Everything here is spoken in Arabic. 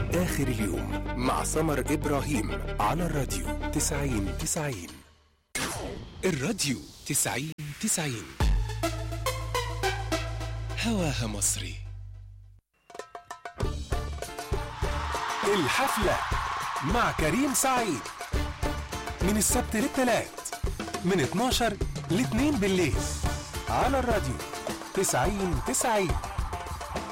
آخر اليوم مع سمر إبراهيم على الراديو 90-90. الراديو 90-90 هواها مصري. الحفلة مع كريم سعيد من السبت للثلاث من 12 ل2 بالليل على الراديو 90-90.